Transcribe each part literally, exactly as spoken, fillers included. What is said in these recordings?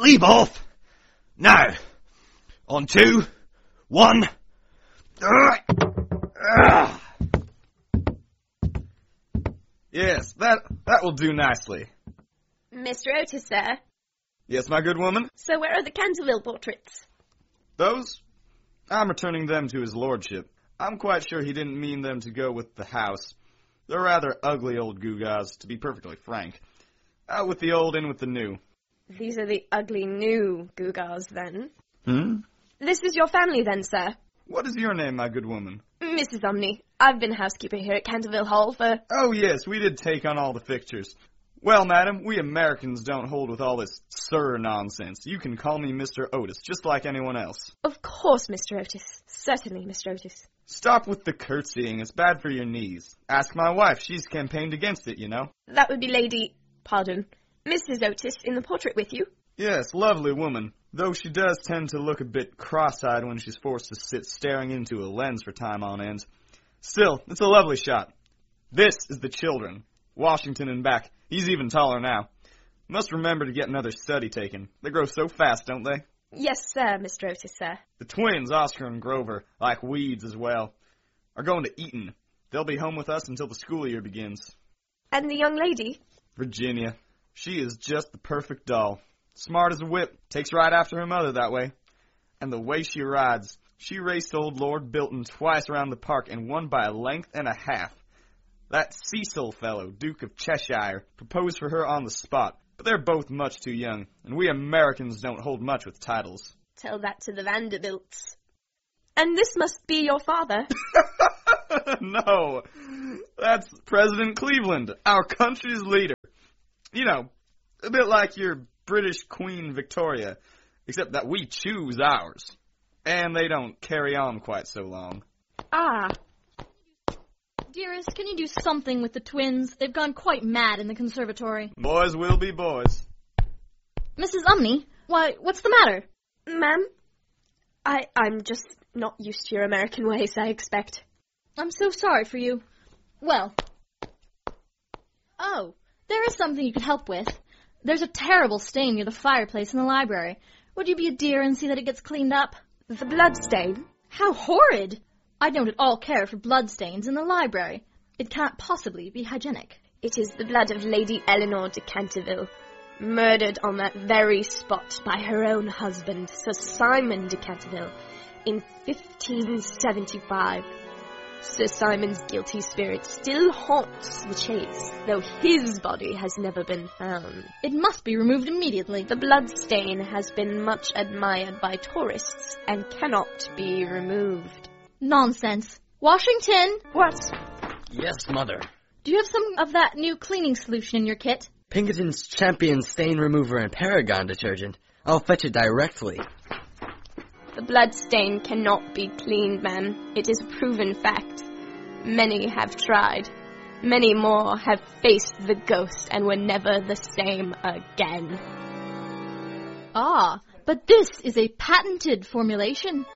Leave off! Now! On two, one... Yes, that that will do nicely. Mister Otis, sir. Yes, my good woman? So where are the Canterville portraits? Those? I'm returning them to his lordship. I'm quite sure he didn't mean them to go with the house. They're rather ugly old gewgaws, to be perfectly frank. Out with the old, in with the new. These are the ugly new gewgaws, then. Hmm? This is your family, then, sir? What is your name, my good woman? Missus Umney. I've been housekeeper here at Canterville Hall for... Oh, yes, we did take on all the fixtures. Well, madam, we Americans don't hold with all this sir nonsense. You can call me Mister Otis, just like anyone else. Of course, Mister Otis. Certainly, Mister Otis. Stop with the curtsying. It's bad for your knees. Ask my wife. She's campaigned against it, you know. That would be Lady... Pardon. Missus Otis in the portrait with you? Yes, lovely woman. Though she does tend to look a bit cross-eyed when she's forced to sit staring into a lens for time on end. Still, it's a lovely shot. This is the children. Washington and back. He's even taller now. Must remember to get another study taken. They grow so fast, don't they? Yes, sir, Mister Otis, sir. The twins, Oscar and Grover, like weeds as well, are going to Eton. They'll be home with us until the school year begins. And the young lady? Virginia. She is just the perfect doll. Smart as a whip. Takes right after her mother that way. And the way she rides. She raced old Lord Bilton twice around the park and won by a length and a half. That Cecil fellow, Duke of Cheshire, proposed for her on the spot. But they're both much too young, and we Americans don't hold much with titles. Tell that to the Vanderbilts. And this must be your father. No, that's President Cleveland, our country's leader. You know, a bit like your British Queen Victoria, except that we choose ours. And they don't carry on quite so long. Ah. Dearest, can you do something with the twins? They've gone quite mad in the conservatory. Boys will be boys. Missus Umney, why, what's the matter? Ma'am, I, I'm just not used to your American ways, I expect. I'm so sorry for you. Well. Oh, there is something you could help with. There's a terrible stain near the fireplace in the library. Would you be a dear and see that it gets cleaned up? The blood stain? How horrid! I don't at all care for bloodstains in the library. It can't possibly be hygienic. It is the blood of Lady Eleanor de Canterville, murdered on that very spot by her own husband, Sir Simon de Canterville, in fifteen seventy-five. Sir Simon's guilty spirit still haunts the chase, though his body has never been found. It must be removed immediately. The blood stain has been much admired by tourists and cannot be removed. Nonsense. Washington! What? Yes, Mother. Do you have some of that new cleaning solution in your kit? Pinkerton's Champion Stain Remover and Paragon detergent. I'll fetch it directly. The blood stain cannot be cleaned, ma'am. It is a proven fact. Many have tried. Many more have faced the ghost and were never the same again. Ah, but this is a patented formulation.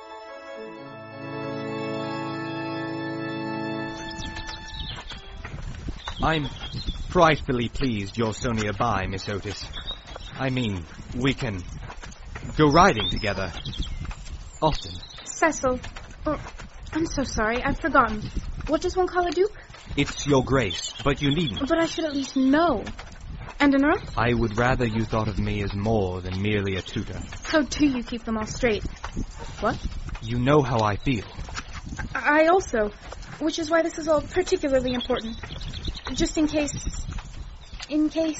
I'm frightfully pleased you're so nearby, Miss Otis. I mean, we can go riding together. Often. Cecil. Oh, I'm so sorry, I've forgotten. What does one call a duke? It's your grace, but you needn't. But I should at least know. And an earl? I would rather you thought of me as more than merely a tutor. How do you keep them all straight? What? You know how I feel. I also, which is why this is all particularly important. Just in case... In case...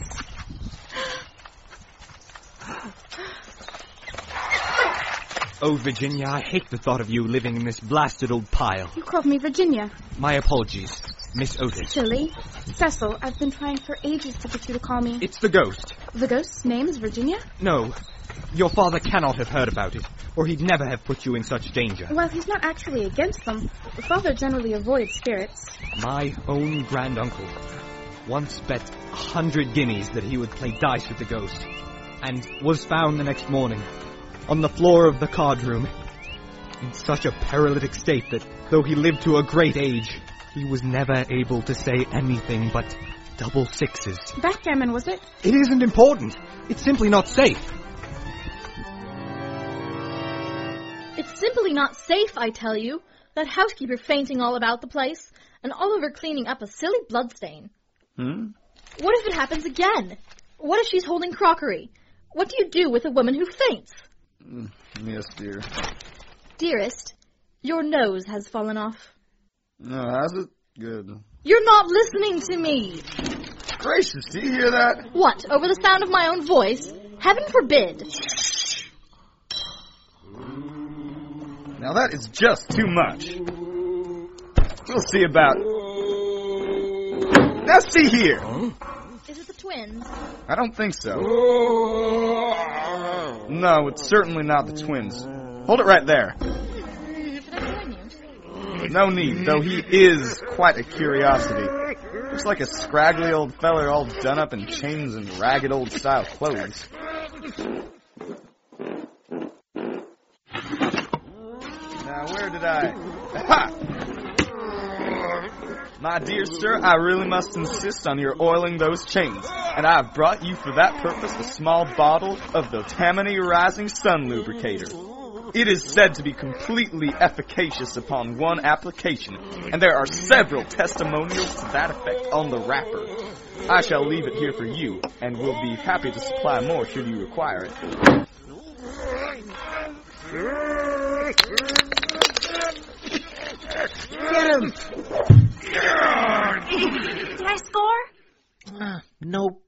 Oh, Virginia, I hate the thought of you living in this blasted old pile. You called me Virginia. My apologies, Miss Otis. Silly. Cecil, I've been trying for ages to get you to call me. It's the ghost. The ghost's name is Virginia? No. Your father cannot have heard about it, or he'd never have put you in such danger. Well, he's not actually against them. The father generally avoids spirits. My own granduncle once bet a hundred guineas that he would play dice with the ghost, and was found the next morning on the floor of the card room in such a paralytic state that, though he lived to a great age, he was never able to say anything but double sixes. Backgammon, was it? It isn't important. It's simply not safe. It's simply not safe, I tell you. That housekeeper fainting all about the place, and Oliver cleaning up a silly bloodstain. Hmm? What if it happens again? What if she's holding crockery? What do you do with a woman who faints? Mm, yes, dear. Dearest, your nose has fallen off. No, has it? Good. You're not listening to me. Gracious, do you hear that? What, over the sound of my own voice? Heaven forbid. Now that is just too much. We'll see about... Now see here. Is it the twins? I don't think so. No, it's certainly not the twins. Hold it right there. Should I join you? No need, though he is quite a curiosity. Looks like a scraggly old feller all done up in chains and ragged old style clothes. Now, where did I... Ha! My dear sir, I really must insist on your oiling those chains, and I have brought you for that purpose a small bottle of the Tammany Rising Sun Lubricator. It is said to be completely efficacious upon one application, and there are several testimonials to that effect on the wrapper. I shall leave it here for you, and will be happy to supply more should you require it. Get him! Did I score? Uh, nope.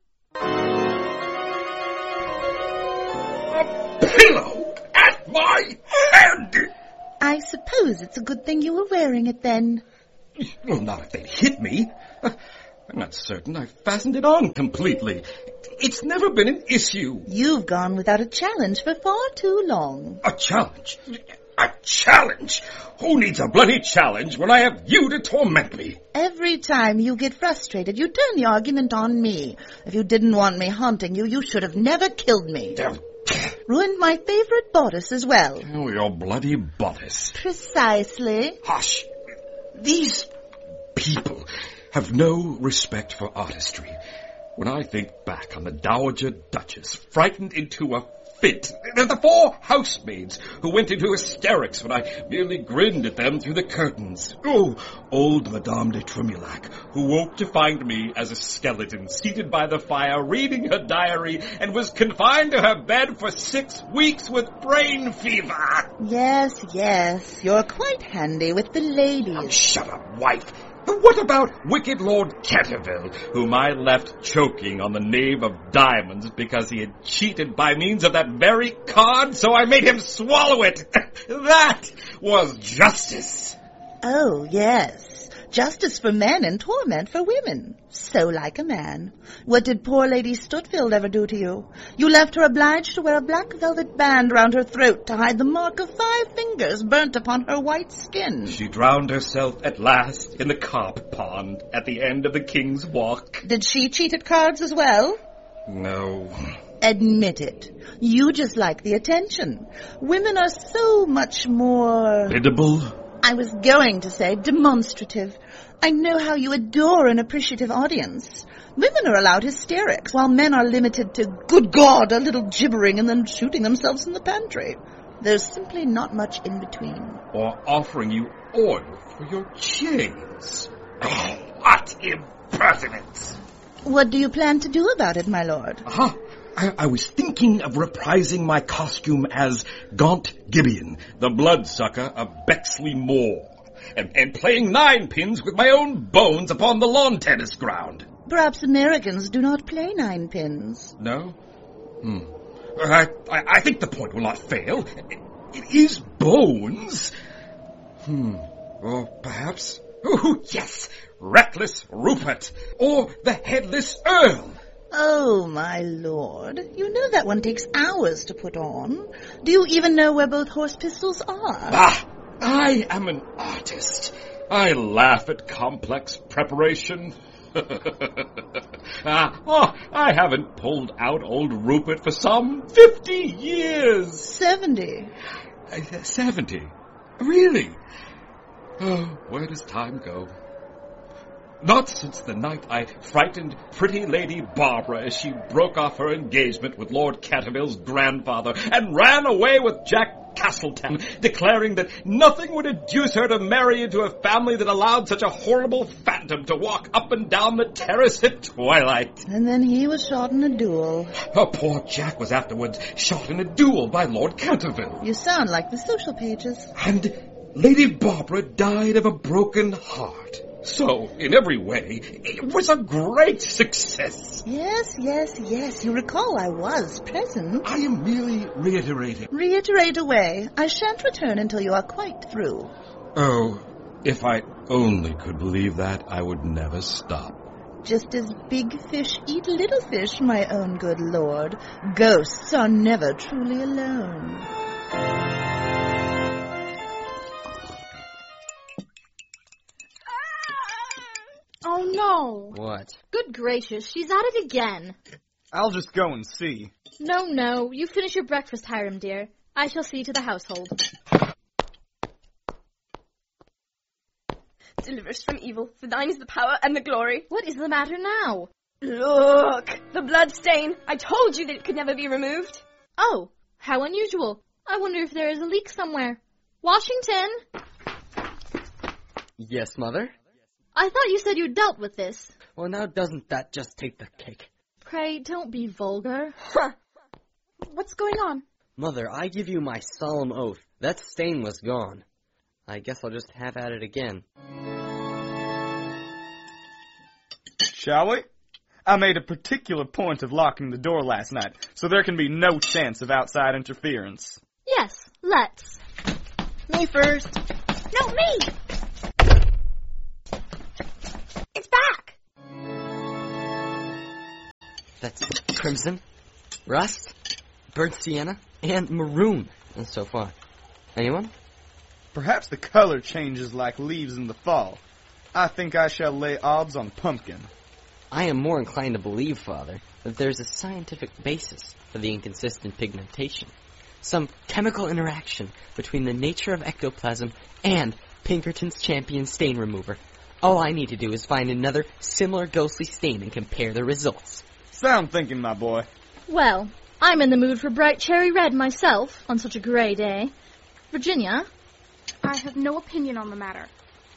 A pillow at my head! I suppose it's a good thing you were wearing it then. Well, not if they'd hit me. Uh, I'm not certain I fastened it on completely. It's never been an issue. You've gone without a challenge for far too long. A challenge? A challenge? Who needs a bloody challenge when I have you to torment me? Every time you get frustrated, you turn the argument on me. If you didn't want me haunting you, you should have never killed me. Oh, Ruined my favorite bodice as well. oh, your bloody bodice. Precisely. Hush. These people have no respect for artistry. When I think back on the Dowager Duchess, frightened into a fit, and the four housemaids who went into hysterics when I merely grinned at them through the curtains. Oh, old Madame de Tremulac, who woke to find me as a skeleton seated by the fire reading her diary and was confined to her bed for six weeks with brain fever. Yes, yes, you're quite handy with the ladies. Oh, shut up, wife. But what about wicked Lord Canterville, whom I left choking on the knave of diamonds because he had cheated by means of that very card, so I made him swallow it? That was justice. Oh, yes. Justice for men and torment for women. So like a man. What did poor Lady Stutfield ever do to you? You left her obliged to wear a black velvet band round her throat to hide the mark of five fingers burnt upon her white skin. She drowned herself at last in the carp pond at the end of the King's Walk. Did she cheat at cards as well? No. Admit it. You just like the attention. Women are so much more... Biddable? I was going to say demonstrative. I know how you adore an appreciative audience. Women are allowed hysterics, while men are limited to, good God, a little gibbering and then shooting themselves in the pantry. There's simply not much in between. Or offering you oil for your chains. Oh, what impertinence! What do you plan to do about it, my lord? Aha! I, I was thinking of reprising my costume as Gaunt Gibeon, the bloodsucker of Bexley Moor, and, and playing ninepins with my own bones upon the lawn tennis ground. Perhaps Americans do not play ninepins. No? Hmm. I, I, I think the point will not fail. It, it is bones. Hmm. Or perhaps... Oh, yes! Reckless Rupert, or the Headless Earl. Oh, my lord. You know that one takes hours to put on. Do you even know where both horse pistols are? Ah! I am an artist. I laugh at complex preparation. ah, oh, I haven't pulled out old Rupert for some fifty years. Seventy. Uh, Seventy? Really? Oh, where does time go? Not since the night I frightened pretty Lady Barbara as she broke off her engagement with Lord Canterville's grandfather and ran away with Jack Castletown, declaring that nothing would induce her to marry into a family that allowed such a horrible phantom to walk up and down the terrace at twilight. And then he was shot in a duel. Her poor Jack was afterwards shot in a duel by Lord Canterville. You sound like the social pages. And Lady Barbara died of a broken heart. So, in every way, it was a great success. Yes, yes, yes. You recall I was present. I am merely reiterating. Reiterate away. I shan't return until you are quite through. Oh, if I only could believe that, I would never stop. Just as big fish eat little fish, my own good lord. Ghosts are never truly alone. Oh, no. What? Good gracious, she's at it again. I'll just go and see. No, no, you finish your breakfast, Hiram, dear. I shall see to the household. Deliver us from evil, for thine is the power and the glory. What is the matter now? Look, the blood stain. I told you that it could never be removed. Oh, how unusual. I wonder if there is a leak somewhere. Washington? Yes, Mother? I thought you said you dealt with this. Well, now doesn't that just take the cake? Pray, don't be vulgar. Huh. What's going on? Mother, I give you my solemn oath. That stain was gone. I guess I'll just have at it again. Shall we? I made a particular point of locking the door last night, so there can be no chance of outside interference. Yes, let's. Me first. No, me! It's back! That's crimson, rust, burnt sienna, and maroon, and so far. Anyone? Perhaps the color changes like leaves in the fall. I think I shall lay odds on pumpkin. I am more inclined to believe, Father, that there's a scientific basis for the inconsistent pigmentation. Some chemical interaction between the nature of ectoplasm and Pinkerton's champion stain remover. All I need to do is find another similar ghostly stain and compare the results. Sound thinking, my boy. Well, I'm in the mood for bright cherry red myself on such a gray day. Virginia? I have no opinion on the matter.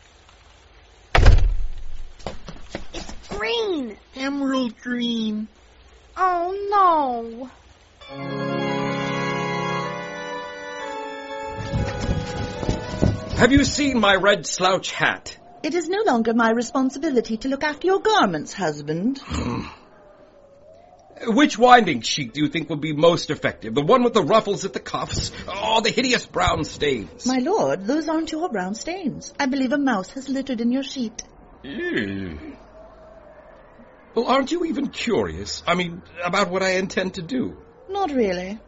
It's green! Emerald green. Oh, no. Have you seen my red slouch hat? It is no longer my responsibility to look after your garments, husband. Which winding sheet do you think will be most effective? The one with the ruffles at the cuffs, or the hideous brown stains? My lord, those aren't your brown stains. I believe a mouse has littered in your sheet. Ew. Well, aren't you even curious? I mean, about what I intend to do? Not really.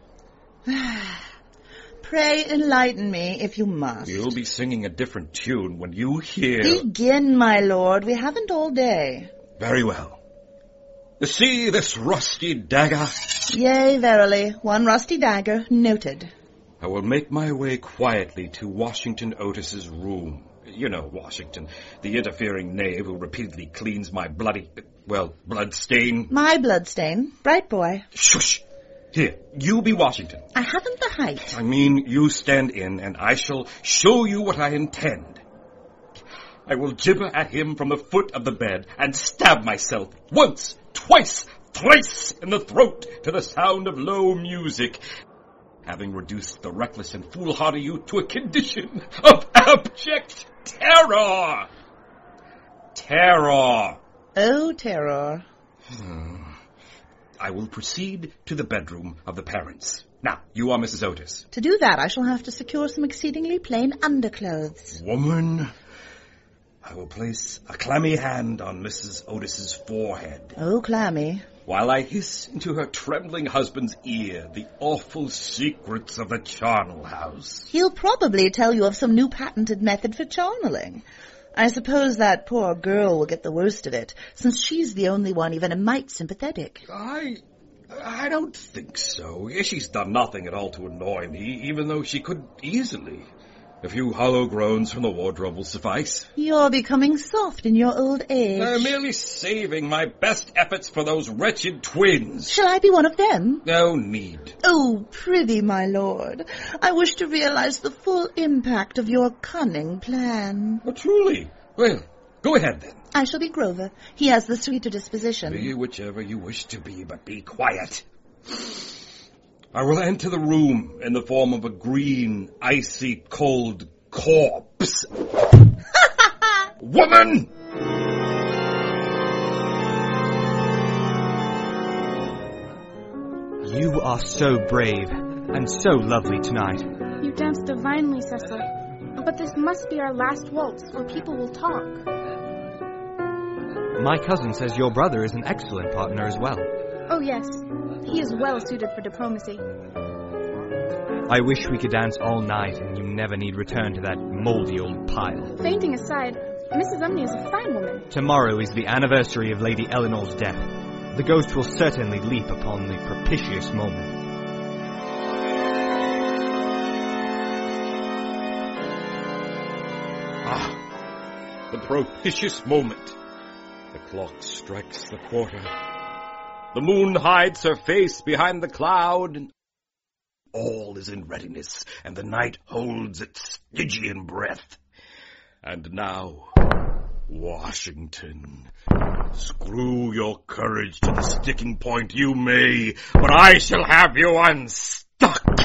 Pray enlighten me if you must. You'll be singing a different tune when you hear... Begin, my lord. We haven't all day. Very well. See this rusty dagger? Yea, verily. One rusty dagger. Noted. I will make my way quietly to Washington Otis's room. You know Washington, the interfering knave who repeatedly cleans my bloody, well, blood stain. My blood stain. Bright boy. Shush! Here, you be Washington. I haven't the height. I mean, you stand in, and I shall show you what I intend. I will gibber at him from the foot of the bed and stab myself once, twice, thrice in the throat to the sound of low music, having reduced the reckless and foolhardy youth to a condition of abject terror. Terror. Oh, terror. I will proceed to the bedroom of the parents. Now, you are Missus Otis. To do that, I shall have to secure some exceedingly plain underclothes. Woman, I will place a clammy hand on Missus Otis's forehead. Oh, clammy. While I hiss into her trembling husband's ear the awful secrets of the charnel house. He'll probably tell you of some new patented method for charneling. I suppose that poor girl will get the worst of it, since she's the only one even a mite sympathetic. I... I don't think so. She's done nothing at all to annoy me, even though she could easily. A few hollow groans from the wardrobe will suffice. You're becoming soft in your old age. I'm merely saving my best efforts for those wretched twins. Shall I be one of them? No need. Oh, prithee, my lord. I wish to realize the full impact of your cunning plan. Oh, truly? Well, go ahead then. I shall be Grover. He has the sweeter disposition. Be whichever you wish to be, but be quiet. I will enter the room in the form of a green, icy, cold corpse. Woman! You are so brave and so lovely tonight. You dance divinely, Cessa. But this must be our last waltz, or people will talk. My cousin says your brother is an excellent partner as well. Oh, yes. He is well suited for diplomacy. I wish we could dance all night and you never need return to that moldy old pile. Fainting aside, Missus Umney is a fine woman. Tomorrow is the anniversary of Lady Eleanor's death. The ghost will certainly leap upon the propitious moment. Ah, the propitious moment. The clock strikes the quarter. The moon hides her face behind the cloud, and all is in readiness, and the night holds its Stygian breath. And now, Washington, screw your courage to the sticking point you may, but I shall have you unstuck.